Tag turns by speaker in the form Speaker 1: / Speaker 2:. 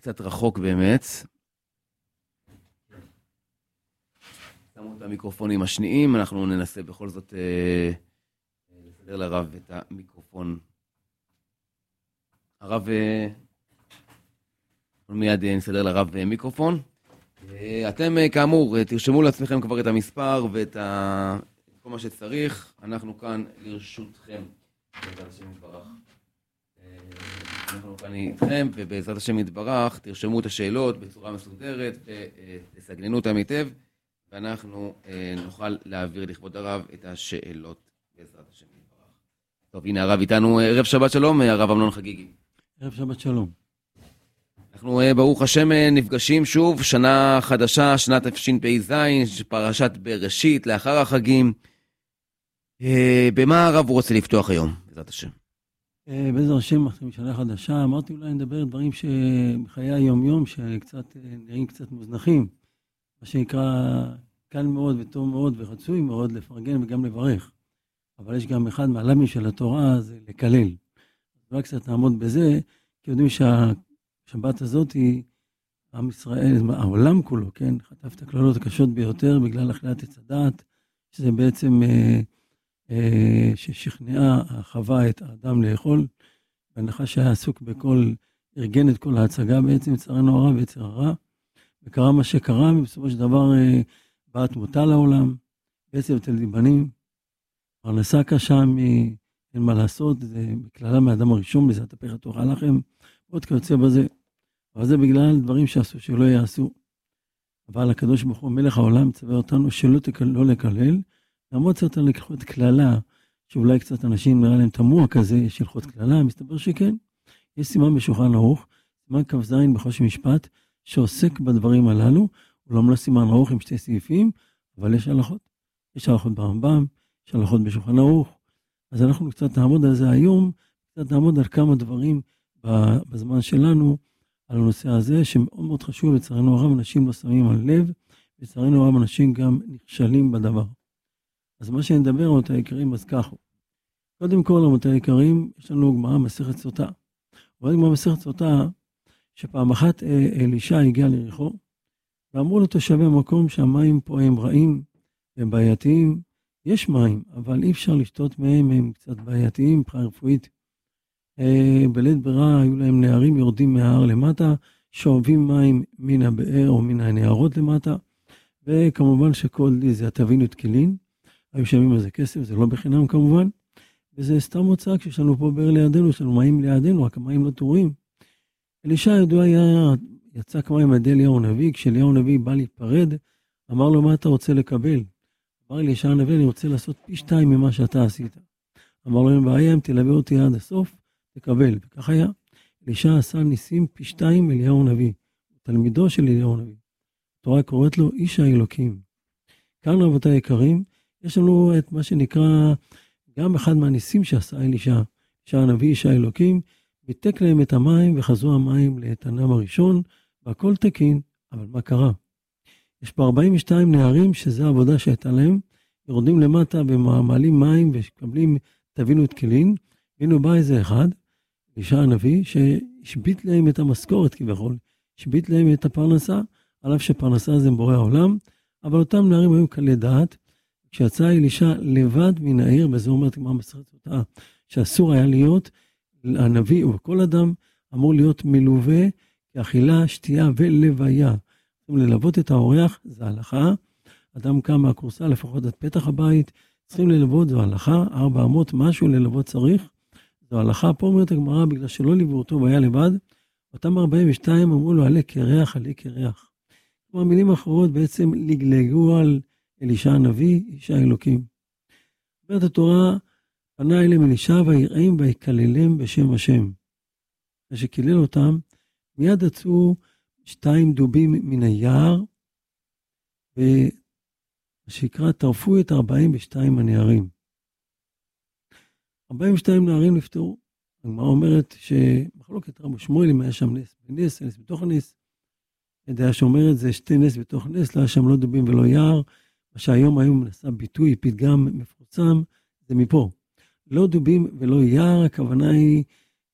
Speaker 1: קצת רחוק באמת. שמו את המיקרופונים השניים, אנחנו ננסה בכל זאת לסדר לרב את המיקרופון. הרב, מיד נסדר לרב מיקרופון. אתם כאמור, תרשמו לעצמכם כבר את המספר ואת כל מה שצריך. אנחנו כאן לרשותכם, בעזרת השם יתברך. אנחנו כאן איתכם, ובעזרת השם יתברך, תרשמו את השאלות בצורה מסודרת ותסגננו אותם היטב, ואנחנו נוכל להעביר לכבוד הרב את השאלות בעזרת השם יתברך. טוב, הנה הרב איתנו. ערב שבת שלום, הרב אמנון חגיגי.
Speaker 2: ערב שבת שלום.
Speaker 1: אנחנו ברוך השם נפגשים שוב, שנה חדשה, שנת תשפ"ז, פרשת בראשית, לאחר החגים. במה הרב רוצה לפתוח היום, בעזרת השם?
Speaker 2: בעזרת השם, שנה חדשה, אמרתי אולי נדבר דברים שבחיי היום-יום, שקצת נראים קצת מוזנחים, מה שנקרא קל מאוד וטוב מאוד ורצוי מאוד לפרגן וגם לברך. אבל יש גם אחד מהלמים של התורה, זה לקלל. רק קצת נעמוד בזה, כי יודעים שהשבת הזאת היא עם ישראל, העולם כולו, כן? חטף את הכללות הקשות ביותר בגלל אכילת עץ הדעת, שזה בעצם ששכנעה חווה את האדם לאכול, בהנחה שהיה עסוק בכל, ארגן את כל ההצגה בעצם, יצרנו הרע ויצר הרע, וקרה מה שקרה, ובסופו של דבר באה תמותה לעולם, בעצם תלדי בנים, פרנסה קשה, אין מה לעשות, זה בכללה מהאדם הראשון, בזה תפך התורה לכם, עוד כיוצא בזה, אבל זה בגלל דברים שעשו שלא יעשו. אבל הקדוש ברוך הוא מלך העולם צווה אותנו שלא לא לקלל, למרות זאת על לקחות כללה, שאולי קצת אנשים נראה להם תמוה כזה, יש הלכות כללה, מסתבר שכן. יש סימן בשולחן ערוך, סימן כ"ז בחושן משפט, שעוסק בדברים הללו, הוא לא מלא סימן ערוך עם שתי סעיפים, אבל יש הלכות. יש הלכות ברמב"ם, יש הלכות בשולחן ערוך, אז אנחנו קצת נעמוד על זה היום, קצת נעמוד על כמה דברים בזמן שלנו, על הנושא הזה, שמאוד מאוד חשוב, לצערנו הרב, אנשים לא שמים על לב, לצערנו הרב, אנשים גם נכשלים בדבר. אז מה שנדבר על אותה יקרים, אז ככה. קודם כל, על אותה יקרים, יש לנו גמרא מסכת סוטה. ועוד גמרא מסכת סוטה, שפעם אחת אלישע הגיע ליריחו, ואמרו לתושבי המקום שהמים פה הם רעים, הם בעייתיים, יש מים, אבל אי אפשר לשתות מהם, הם קצת בעייתיים, מבחינה רפואית. בלית ברירה היו להם נערים יורדים מההר למטה, שואבים מים מן הבאר או מן הנערות למטה, וכמובן שכל זה תבינו את כלין, היו שמים על זה כסף, זה לא בחינם כמובן, וזה סתם מוצא, כשיש לנו פה באר לידינו, יש לנו מים לידינו, רק המים לא טהורים. אלישע ידוע יצא כמו עם ידי אליהו הנביא, כשאליהו הנביא בא להיפרד, אמר לו מה אתה רוצה לקבל? אמר אלישע הנביא, אני רוצה לעשות פי 2 ממה שאתה עשית. אמר לו, אין בעיה, אם תלווה אותי עד הסוף, תקבל. וכך היה. אלישע עשה ניסים פי 2 אליהו הנביא, תלמידו של אליהו הנביא. התורה קוראת לו איש האלוקים. כאן רבותיי יקרים, יש לנו את מה שנקרא, גם אחד מהניסים שעשה אלישע הנביא, איש האלוקים, ביתק להם את המים וחזרו המים לתנם הראשון, והכל תקין, אבל מה קרה? יש פה 42 נערים שזה העבודה שהייתה להם, יורדים למטה ומעלים מים וקבלים, תבינו את כלין, והנה בא איזה אחד, אלישע הנביא, שהשביט להם את המשכורת כביכול, השביט להם את הפרנסה, על אף שפרנסה זה בורא העולם, אבל אותם נערים היו קלי דעת, כשיצא אלישע לבד מן העיר, וזה אומרת מה מסכת סוטה, שאסור היה להיות, הנביא וכל אדם אמור להיות מלווה, כאכילה, שתייה ולוויה. צריכים ללוות את האורח, זה הלכה, אדם קם מהכורסה לפחות עד פתח הבית, צריכים ללוות, זו הלכה, 4 אמות, משהו ללוות צריך, זו הלכה, פה אומרת הגמרא, בגלל שלא ליוו אותו והיה לבד, אותם 42 אמרו לו, עלה כריח, עלה כריח. כלומר, מילים אחרות בעצם לגלגו על אלישע הנביא, איש האלוקים. אומרת התורה, פנה אליהם אלישע ויראים ויקללם בשם השם. כשקילל אותם, מיד יצאו 2 דובים מן היער, ושיקרא טרפו את 42 הנערים. 42 נערים נפטרו. הגמרא אומרת שמחלוקת רבו שמואל אם היה שם נס בנס, נס בתוך הנס. ידעה שאומרת זה 2 נס בתוך נס, לא היה שם לא דובים ולא יער, מה שהיום מנסה ביטוי, פתגם מפורסם, זה מפה. לא דובים ולא יער, הכוונה היא